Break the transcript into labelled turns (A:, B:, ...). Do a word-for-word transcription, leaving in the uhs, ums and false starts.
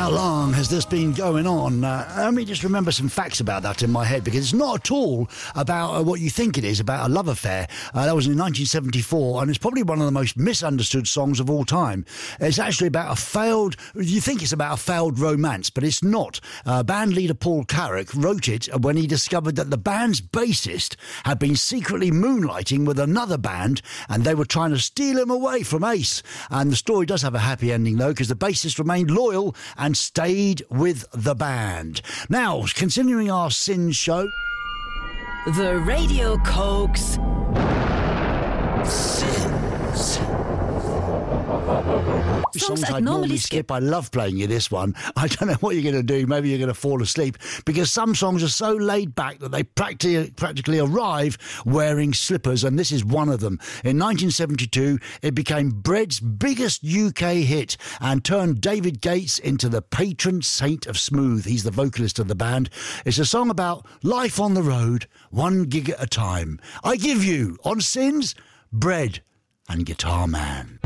A: How long has this been going on? Uh, let me just remember some facts about that in my head, because it's not at all about uh, what you think it is, about a love affair. Uh, that was in nineteen seventy-four, and it's probably one of the most misunderstood songs of all time. It's actually about a failed, you think it's about a failed romance, but it's not. Uh, band leader Paul Carrack wrote it when he discovered that the band's bassist had been secretly moonlighting with another band, and they were trying to steal him away from Ace. And the story does have a happy ending, though, because the bassist remained loyal and stayed with the band. Now, continuing our Sins show.
B: The Radio Cokes
A: Sins. Songs,
B: Songs
A: I'd
B: I'd
A: normally
B: normally
A: skip.
B: skip.
A: I love playing you this one. I don't know what you're going to do. Maybe you're going to fall asleep, because some songs are so laid back that they practically, practically arrive wearing slippers, and this is one of them. In nineteen seventy-two, it became Bread's biggest U K hit and turned David Gates into the patron saint of smooth. He's the vocalist of the band. It's a song about life on the road, one gig at a time. I give you, on Sins, Bread and Guitar Man.